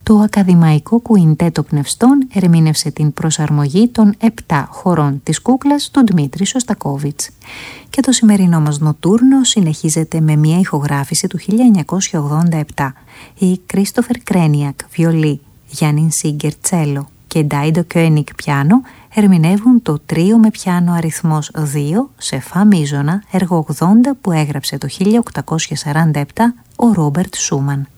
Το ακαδημαϊκό κουιντέτο πνευστών ερμήνευσε την προσαρμογή των 7 χορών της κούκλας του Δημήτρη Σωστακόβιτς. Και το σημερινό μας νοτούρνο συνεχίζεται με μια ηχογράφηση του 1987. Η Κρίστοφερ Κρένιακ βιολί, Γιάννιν Σίγκερ τσέλο και Ντάιντο Κιόνικ πιάνο ερμηνεύουν το τρίο με πιάνο αριθμός 2 σε φα μείζωνα, έργο 80 που έγραψε το 1847 ο Ρόμπερτ Σούμαν.